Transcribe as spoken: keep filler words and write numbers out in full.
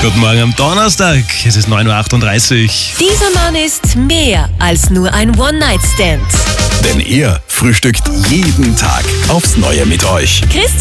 Guten Morgen am Donnerstag, es ist neun Uhr achtunddreißig. Dieser Mann ist mehr als nur ein One-Night-Stand. Denn er frühstückt jeden Tag aufs Neue mit euch. Christian